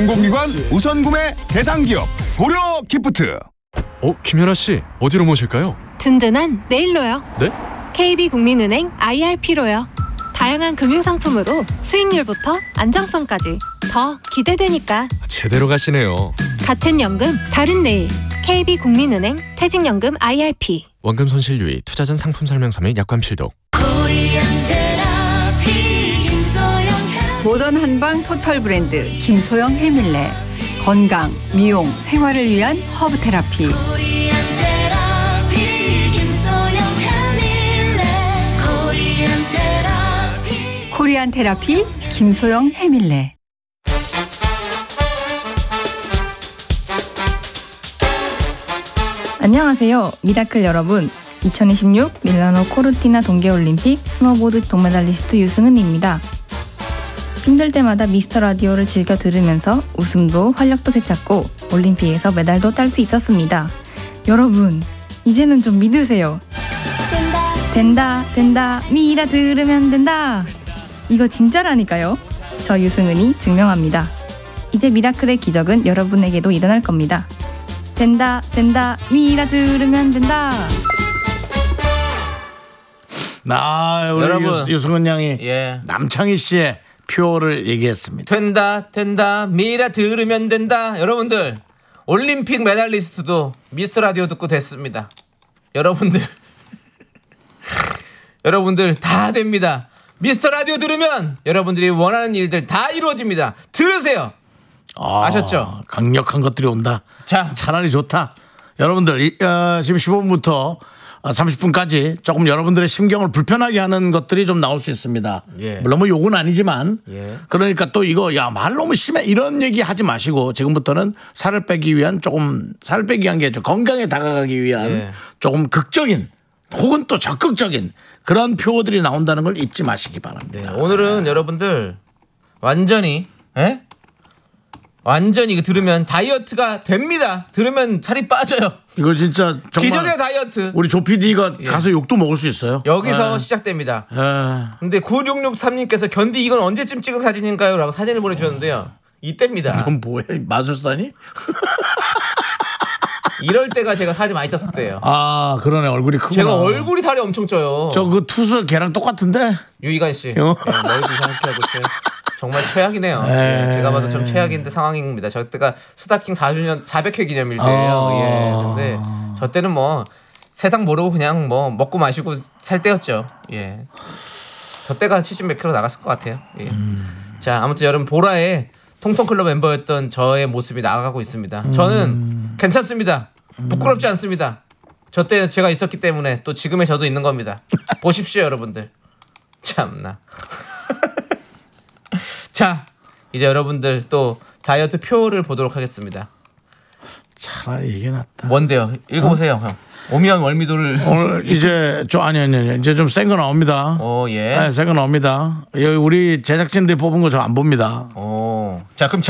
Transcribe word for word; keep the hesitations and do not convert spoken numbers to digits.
공공기관 우선구매 대상기업 고려 기프트. 어, 김연아 씨 어디로 모실까요? 든든한 내일로요. 네? 케이비국민은행 아이알피로요. 다양한 금융상품으로 수익률부터 안정성까지 더 기대되니까. 제대로 가시네요. 같은 연금 다른 내일. 케이비국민은행 퇴직연금 아이알피. 원금 손실 유의, 투자 전 상품 설명서 및 약관 필독. 모던 한방 토탈 브랜드 김소영 해밀레. 건강, 미용, 생활을 위한 허브 테라피. 코리안 테라피 김소영 해밀레. 안녕하세요. 미라클 여러분. 이천이십육 밀라노 코르티나 동계올림픽 스노보드 동메달리스트 유승은입니다. 힘들 때마다 미스터 라디오를 즐겨 들으면서 웃음도 활력도 되찾고 올림픽에서 메달도 딸 수 있었습니다. 여러분, 이제는 좀 믿으세요. 된다, 된다, 미라 들으면 된다. 이거 진짜라니까요. 저 유승은이 증명합니다. 이제 미라클의 기적은 여러분에게도 일어날 겁니다. 된다, 된다, 미라 들으면 된다. 나 우리 여러분, 유, 유승은 양이 예. 남창희 씨의 표를 얘기했습니다. 된다 된다 미라 들으면 된다. 여러분들 올림픽 메달리스트도 미스터 라디오 듣고 됐습니다. 여러분들 여러분들 다 됩니다. 미스터 라디오 들으면 여러분들이 원하는 일들 다 이루어집니다. 들으세요. 아, 아셨죠? 강력한 것들이 온다. 자, 차라리 좋다. 여러분들 이, 어, 지금 십오 분부터 삼십 분까지 조금 여러분들의 심경을 불편하게 하는 것들이 좀 나올 수 있습니다. 예. 물론 뭐 욕은 아니지만 예. 그러니까 또 이거 야 말 너무 심해 이런 얘기 하지 마시고 지금부터는 살을 빼기 위한 조금 살을 빼기 위한 게 좀 건강에 다가가기 위한 예. 조금 극적인 혹은 또 적극적인 그런 표어들이 나온다는 걸 잊지 마시기 바랍니다. 네, 오늘은 여러분들 완전히 에? 완전히 이거 들으면 다이어트가 됩니다. 들으면 살이 빠져요. 이거 진짜 정말 기적의 다이어트. 우리 조피디가 예. 가서 욕도 먹을 수 있어요. 여기서 예. 시작됩니다. 예. 근데 구육육삼님께서 견디 이건 언제쯤 찍은 사진인가요? 라고 사진을 보내주셨는데요. 이때입니다. 넌 뭐야? 마술사니? 이럴 때가 제가 살이 많이 쪘을 때예요. 아 그러네. 얼굴이 크구나. 제가 얼굴이 살이 엄청 쪄요. 저 그 투수 걔랑 똑같은데? 유희관 씨. 예, 어. 머리도 상쾌하고 최, 정말 최악이네요. 에이. 예, 제가 봐도 좀 최악인데 상황입니다. 저 때가 스타킹 사 주년 사백 회 기념일 때예요. 어. 예, 근데 저 때는 뭐 세상 모르고 그냥 뭐 먹고 마시고 살 때였죠. 예. 저 때가 한 칠십 몇 킬로 나갔을 것 같아요. 예. 음. 자, 아무튼 여러분 보라의 통통클럽 멤버였던 저의 모습이 나아가고 있습니다. 저는 음. 괜찮습니다. 부끄럽지 않습니다. 저 때 제가 있었기 때문에 또 지금의 저도 있는 겁니다. 보십시오, 여러분들. 참나. 자, 이제 여러분들 또 다이어트 표를 보도록 하겠습니다. 차라리 이게 낫다. 뭔데요? 읽어보세요, 어? 형. 오미연 월미도를 오늘 이제 좀 아니 아니 아니 이제 좀 센 거 나옵니다. 어, 예. 네, 센 거 나옵니다. 여기 우리 제작진들이 뽑은 거 저 안 봅니다. 어. 자, 그럼